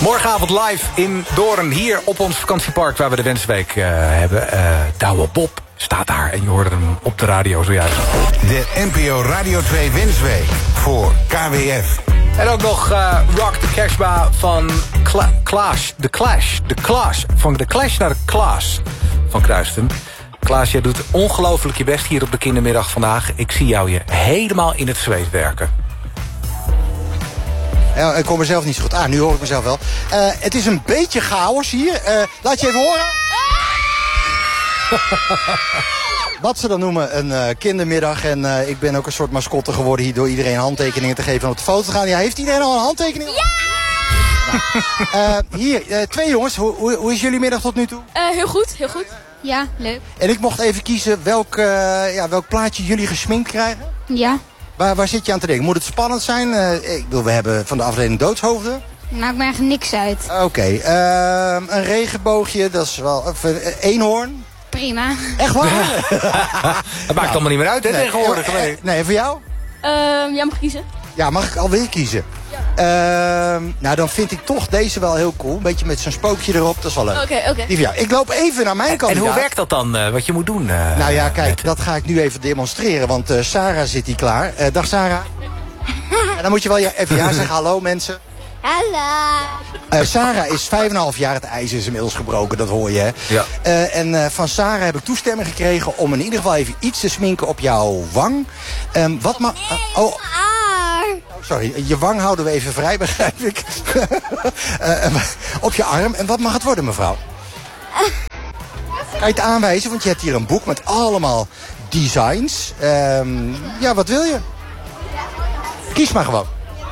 Morgenavond live in Doorn, hier op ons vakantiepark waar we de Wensweek hebben. Douwe Bob staat daar en je hoorde hem op de radio zojuist. De NPO Radio 2 Wensweek voor KWF. En ook nog Rock the Casbah van Clash. The Clash. Van de Clash naar de Klaas van Kruisten. Klaas, jij doet ongelooflijk je best hier op de kindermiddag vandaag. Ik zie jou je helemaal in het zweet werken. Ja, ik kom mezelf niet zo goed aan. Nu hoor ik mezelf wel. Het is een beetje chaos hier. Laat je even horen. Wat ze dan noemen een kindermiddag. En ik ben ook een soort mascotte geworden hier door iedereen handtekeningen te geven en op de foto te gaan. Ja, heeft iedereen al een handtekening? Ja! Nou, hier, 2 jongens. Hoe is jullie middag tot nu toe? Heel goed, heel goed. Ja, leuk. En ik mocht even kiezen welk plaatje jullie gesminkt krijgen. Ja. Waar zit je aan te denken? Moet het spannend zijn? Ik bedoel, we hebben van de afdeling doodshoofden. Maakt me eigenlijk niks uit. Oké, een regenboogje, dat is wel... Een eenhoorn. Prima. Echt waar? Het maakt allemaal niet meer uit, hè, tegenwoordig. Nee, voor jou? Jij mag kiezen. Ja, mag ik alweer kiezen? Ja. Nou, dan vind ik toch deze wel heel cool. Een beetje met zo'n spookje erop, dat is wel leuk. Oké. Die van jou. Ik loop even naar mijn kant. En hoe werkt dat dan, wat je moet doen? Nou ja, kijk, dat ga ik nu even demonstreren. Want Sarah zit hier klaar. Dag Sarah. En dan moet je wel even ja zeggen. Hallo mensen. Hallo. Sarah is 5,5 jaar. Het ijs is inmiddels gebroken, dat hoor je. Hè? Ja. En van Sarah heb ik toestemming gekregen om in ieder geval even iets te sminken op jouw wang. Wat mag... Sorry, je wang houden we even vrij, begrijp ik. Op je arm. En wat mag het worden, mevrouw? Kan je het aanwijzen? Want je hebt hier een boek met allemaal designs. Ja, wat wil je? Kies maar gewoon.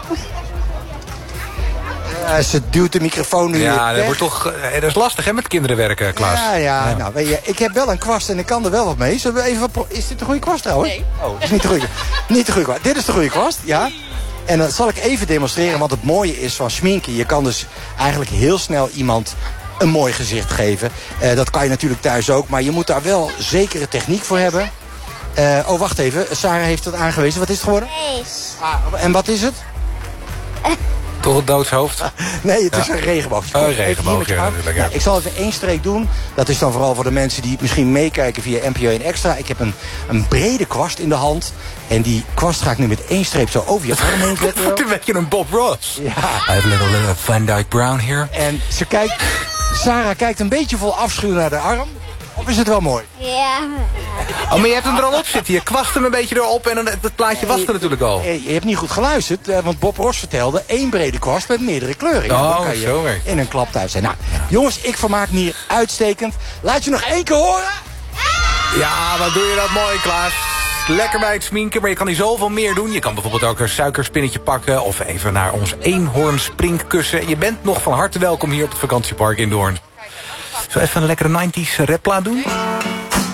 Ze duwt de microfoon nu Ja, weg. dat is lastig, hè, met kinderen werken, Klaas. Ja. Nou, weet je, ik heb wel een kwast en ik kan er wel wat mee. Zullen we even is dit de goede kwast trouwens? Nee. Oh, dat is niet de goede. Niet de goede kwast. Dit is de goede kwast, ja. En dat zal ik even demonstreren, want het mooie is van sminken. Je kan dus eigenlijk heel snel iemand een mooi gezicht geven. Dat kan je natuurlijk thuis ook, maar je moet daar wel zekere techniek voor hebben. Oh, wacht even. Sarah heeft het aangewezen. Wat is het geworden? En wat is het? Toch het doodshoofd? Nee, het is een regenboog. Een regenboog, ja, natuurlijk. Ja. Ik zal even 1 streek doen. Dat is dan vooral voor de mensen die misschien meekijken via NPO 1 Extra. Ik heb een brede kwast in de hand. En die kwast ga ik nu met 1 streep zo over je arm heen zetten. Wat een beetje een Bob Ross. Ja. I have a little Van Dyke Brown here. En Sarah kijkt een beetje vol afschuw naar de arm. Of is het wel mooi? Ja. Oh, maar je hebt hem er al op zitten. Je kwast hem een beetje erop en dan, het plaatje was er natuurlijk al. Je hebt niet goed geluisterd, want Bob Ross vertelde 1 brede kwast met meerdere kleuren. Oh, dan kan je zo werkt. in een klap thuis zijn. Nou, jongens, ik vermaak me hier uitstekend. Laat je nog 1 keer horen. Ja, wat doe je dat mooi, Klaas. Lekker bij het sminken, maar je kan hier zoveel meer doen. Je kan bijvoorbeeld ook een suikerspinnetje pakken of even naar ons eenhoorn springkussen. Je bent nog van harte welkom hier op het vakantiepark in Doorn. Zullen we even een lekkere 90s rapplaat doen?